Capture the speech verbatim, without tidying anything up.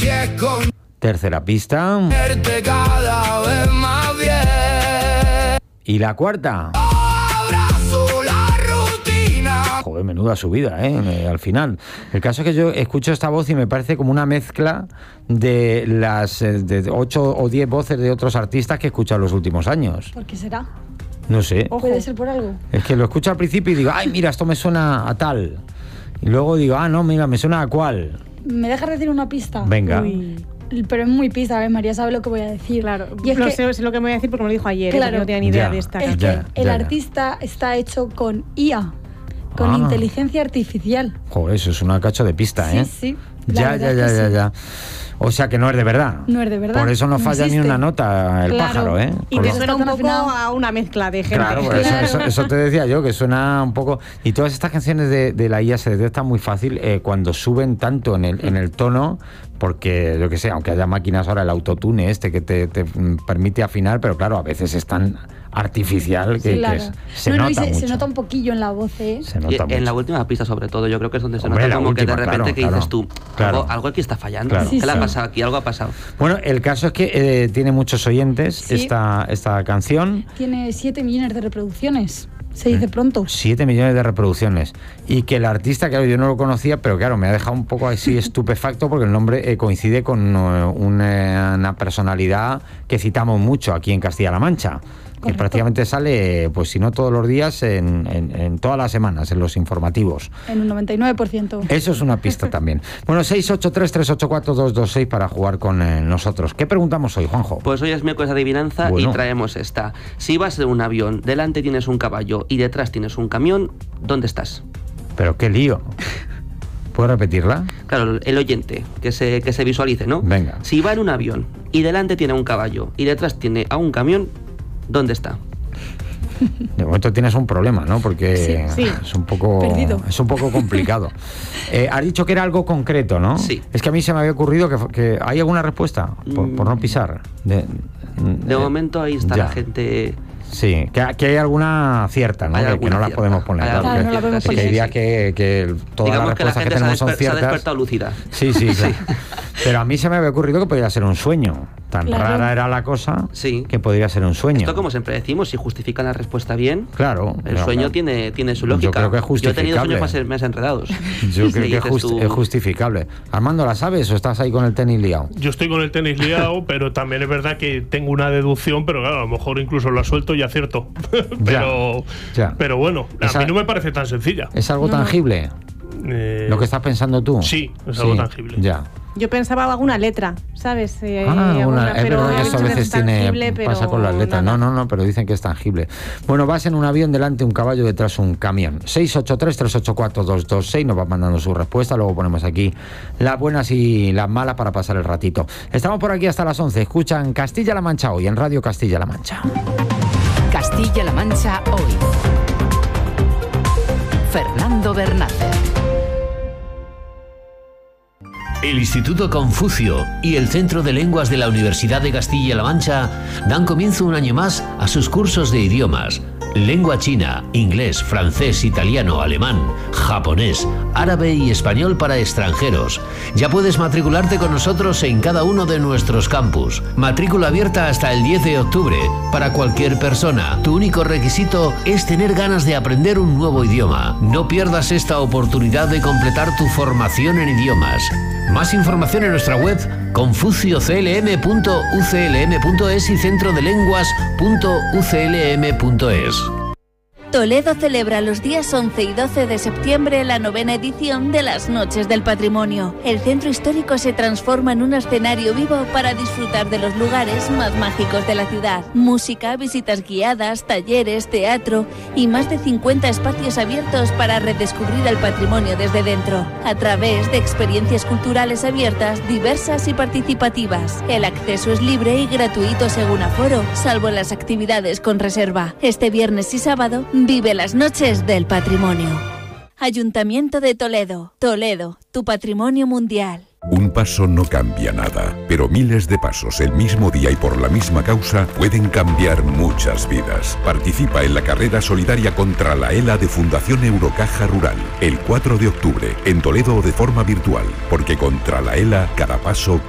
si es con... Tercera pista. Verte cada vez más bien. Y la cuarta. Abrazo la rutina. Joder, menuda subida, ¿eh? Al final. El caso es que yo escucho esta voz y me parece como una mezcla de las de ocho o diez voces de otros artistas que he escuchado en los últimos años. ¿Por qué será? No sé. Ojo. Puede ser por algo. Es que lo escucho al principio y digo, ay, mira, esto me suena a tal. Y luego digo, ah, no, mira, me suena a cuál. ¿Me dejas decir una pista? Venga. Uy. Pero es muy pista, a ver, María sabe lo que voy a decir. Claro, y es no que, sé, sé lo que me voy a decir porque me lo dijo ayer, claro, ¿eh? No tenía ni idea ya, de esta. Es ya, que el ya, artista ya. está hecho con I A, con ah. inteligencia artificial. Joder, eso es una cacho de pista, sí, ¿eh? Sí, sí. Ya, ya, ya, ya, sí. ya. O sea que no es de verdad. No es de verdad. Por eso no, no falla existe. Ni una nota el claro. pájaro, ¿eh? Y te suena un poco a una mezcla de gente. Claro, pues claro. Eso, eso, eso te decía yo, que suena un poco... Y todas estas canciones de, de la I A se detectan muy fácil eh, cuando suben tanto en el, en el tono, porque, yo que sé, aunque haya máquinas ahora, el autotune este que te, te permite afinar, pero claro, a veces es tan artificial que, sí, claro. que es, se no, nota no, y se, mucho. se nota un poquillo en la voz, ¿eh? Se nota y mucho. En la última pista, sobre todo, yo creo que es donde se Hombre, nota como última, que de repente claro, que claro, dices tú, claro. algo, algo aquí está fallando. Claro. ¿Qué sí, le sí. ha pasado aquí? Algo ha pasado. Bueno, el caso es que eh, tiene muchos oyentes sí. esta, esta canción. Tiene siete millones de reproducciones. Se dice pronto. siete millones de reproducciones. Y que el artista, claro, yo no lo conocía, pero claro, me ha dejado un poco así estupefacto porque el nombre eh, coincide con uh, una, una personalidad que citamos mucho aquí en Castilla-La Mancha. Que Correcto. prácticamente sale, pues si no todos los días, en, en, en todas las semanas, en los informativos. En un noventa y nueve por ciento. Eso es una pista también. Bueno, seis ocho tres, tres ocho cuatro, dos dos seis para jugar con eh, nosotros. ¿Qué preguntamos hoy, Juanjo? Pues hoy es miércoles de adivinanza bueno. y traemos esta. Si vas en un avión, delante tienes un caballo y detrás tienes un camión, ¿dónde estás? Pero qué lío. ¿Puedo repetirla? Claro, el oyente, que se, que se visualice, ¿no? Venga. Si va en un avión y delante tiene un caballo y detrás tiene a un camión, ¿dónde está? De momento tienes un problema, ¿no? Porque sí, sí. es un poco Perdido. es un poco complicado. eh, has dicho que era algo concreto, ¿no? Sí. Es que a mí se me había ocurrido que, que hay alguna respuesta por, por no pisar. De, de eh, momento ahí está ya. la gente. Sí, que, que hay alguna cierta, ¿no? Hay Que, que no las cierta. podemos poner. Hay Claro, Claro, que, no la podemos que poner. hay días sí. que, que todas Digamos las que la respuestas que, gente se ha, tenemos son desper- se ha ciertas. despertado lúcida. Sí, sí, claro. Pero a mí se me había ocurrido que podría ser un sueño. Tan Claro. rara era la cosa Sí. que podría ser un sueño. Esto, como siempre decimos, si justifican la respuesta bien, Claro. el no, sueño claro. tiene, tiene su lógica. Yo creo que es Yo he tenido justificable. sueños más, más enredados. Yo Y creo que es, dices just- tú- es justificable. Armando, ¿la sabes o estás ahí con el tenis liado? Yo estoy con el tenis liado, pero también es verdad que tengo una deducción, pero claro, a lo mejor incluso la suelto y acierto. pero, ya. pero bueno, a Esa- mí no me parece tan sencilla. ¿Es algo No, no. tangible? Eh, ¿Lo que estás pensando tú? Sí, es algo tangible. Ya. Yo pensaba alguna letra, ¿sabes? Eh, Ah, alguna, una- es pero verdad que eso a muchas veces es tiene, tangible, pero pasa con las letras. nada. No, no, no, pero dicen que es tangible. Bueno, vas en un avión, delante un caballo, detrás un camión. seis ocho tres, tres ocho cuatro, dos dos seis, nos va mandando su respuesta, luego ponemos aquí las buenas y las malas para pasar el ratito. Estamos por aquí hasta las once, escuchan Castilla-La Mancha hoy, en Radio Castilla-La Mancha. Castilla-La Mancha hoy. Fernando Bernácer. El Instituto Confucio y el Centro de Lenguas de la Universidad de Castilla-La Mancha dan comienzo un año más a sus cursos de idiomas. Lengua china, inglés, francés, italiano, alemán, japonés, árabe y español para extranjeros. Ya puedes matricularte con nosotros en cada uno de nuestros campus. Matrícula abierta hasta el diez de octubre para cualquier persona. Tu único requisito es tener ganas de aprender un nuevo idioma. No pierdas esta oportunidad de completar tu formación en idiomas. Más información en nuestra web confucio c l m punto u c l m punto es y centro de lenguas punto u c l m punto es. Toledo celebra los días once y doce de septiembre la novena edición de las Noches del Patrimonio. El centro histórico se transforma en un escenario vivo para disfrutar de los lugares más mágicos de la ciudad. Música, visitas guiadas, talleres, teatro y más de cincuenta espacios abiertos para redescubrir el patrimonio desde dentro, a través de experiencias culturales abiertas, diversas y participativas. El acceso es libre y gratuito según aforo, salvo las actividades con reserva. Este viernes y sábado, vive las Noches del Patrimonio. Ayuntamiento de Toledo. Toledo, tu patrimonio mundial. Un paso no cambia nada, pero miles de pasos el mismo día y por la misma causa pueden cambiar muchas vidas. Participa en la carrera solidaria contra la ELA de Fundación Eurocaja Rural, el cuatro de octubre, en Toledo o de forma virtual, porque contra la ELA cada paso